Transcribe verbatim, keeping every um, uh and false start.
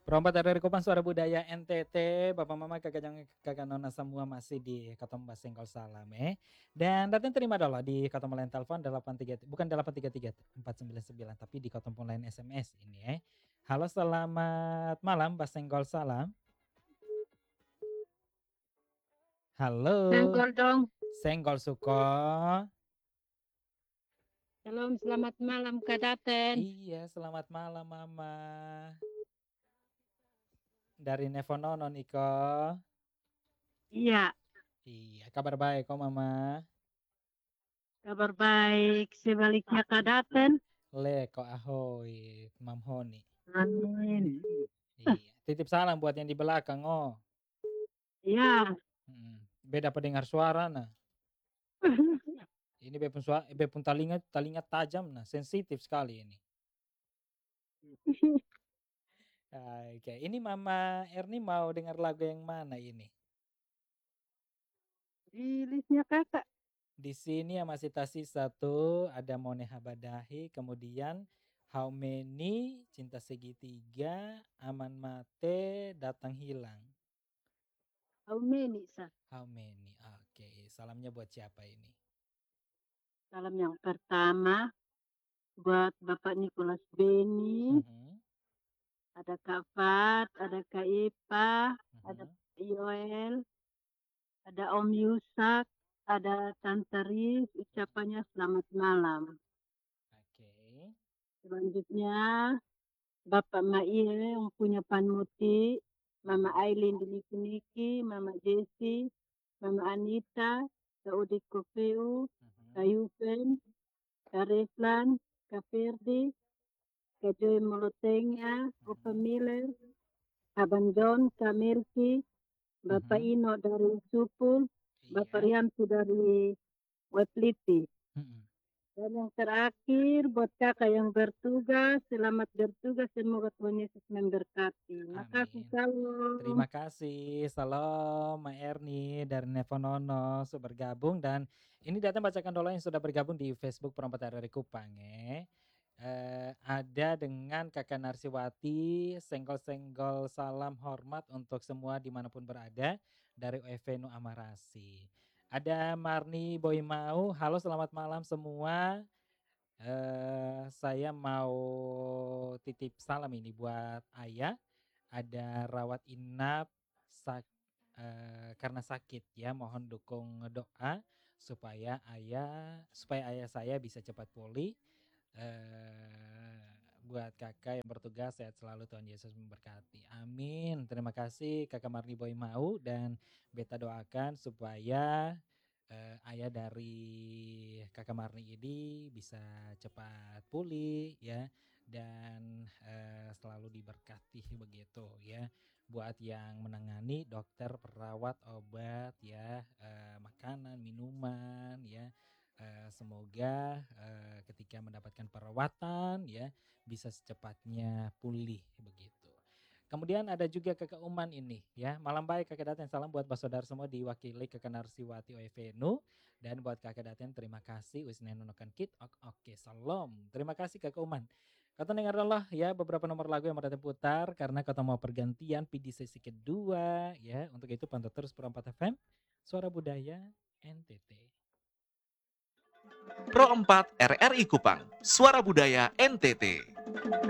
Perompat dari Kupang Suara Budaya N T T, Bapak Mama Kakak Jangan Kakak Nona semua masih di Ketemu Basengkol Salam eh. Dan datang terima dulu di Ketemu Line telepon delapan tiga bukan delapan tiga tiga empat sembilan sembilan tapi di Ketemu Line S M S ini eh. Halo selamat malam Basengkol Salam. Halo. Senggol dong. Senggol Suko. Shalom, selamat malam Kak Daten. Iya, selamat malam Mama. Dari Nevonono Niko. Iya. Iya, kabar baik kok Mama. Kabar baik. Sebaliknya Kak Daten. Le kok ahoy, Mam Honi. Amin. Iya, titip salam buat yang di belakang oh. Iya. Hmm, beda pendengar suara nah. Ini bepun suara, bepun telinga, telinga tajam nah, sensitif sekali ini. Oke, ini Mama Erni mau dengar lagu yang mana ini? Di listnya kakak. Di sini yang masih tersisa tuh ada Moneha Badahi, kemudian How Many, Cinta Segitiga, Aman Mate, Datang Hilang. How many, Sa? How Many, oke. Salamnya buat siapa ini? Salam yang pertama buat Bapak Nicholas Beni. Mhm, Ada Kak Fat, ada Kak Ipa, ada mhm. Pak Yoel, ada Om Yusak, ada Tante Riz. Ucapannya selamat malam. Oke. Selanjutnya Bapak Mail yang punya Panmuti, Mama Mhm, Aileen di Niki-Niki, Mama Jessie, Mama Anita, Kak Udi Kopeu, Kak mhm, Yuven, Kak Reflan, Kak Ferdi, Kak Joy Molotengnya, Opa mhm. Miller, Abang John, Kak Melki, Bapak Mhm. Ino dari Supul, Bapak Iya. Riantu dari Wepliti. Mhm. Dan yang terakhir buat kakak yang bertugas, selamat bertugas, semoga Tuhan Yesus memberkati. Makasih, Amin. salam. Terima kasih. Salam Ma Erni dari Nevonono sudah bergabung dan ini datang bacakan dulu yang sudah bergabung di Facebook Perompak dari Kupang eh. Eh, ada dengan Kakak Narsiwati, senggol-senggol salam hormat untuk semua dimanapun berada dari U F Nu Amarasi. Ada Marni Boymau, halo selamat malam semua. Eh, saya mau titip salam ini buat Ayah. Ada rawat inap sak, eh, karena sakit ya. Mohon dukung doa supaya ayah supaya ayah saya bisa cepat pulih. Eh, buat kakak yang bertugas sehat selalu, Tuhan Yesus memberkati. Amin. Terima kasih Kakak Marni Boy mau dan beta doakan supaya eh, ayah dari Kakak Marni ini bisa cepat pulih ya dan eh, selalu diberkati begitu ya. Buat yang menangani dokter, perawat, obat ya, eh, makanan, minuman ya. Eh, semoga eh, ketika mendapatkan perawatan ya bisa secepatnya pulih begitu. Kemudian ada juga Kakak Uman ini ya. Malam baik Kakak Daten, salam buat saudara semua diwakili Kakak Narsiwati O F N U dan buat Kakak Daten terima kasih wis nenonokan kit. Oke, salam. Terima kasih Kakak Uman. Kata dengar Allah ya beberapa nomor lagu yang mau datang putar karena kata mau pergantian P D sesi kedua ya. Untuk itu pantau terus Perempat F M Suara Budaya N T T. Pro empat R R I Kupang, Suara Budaya N T T.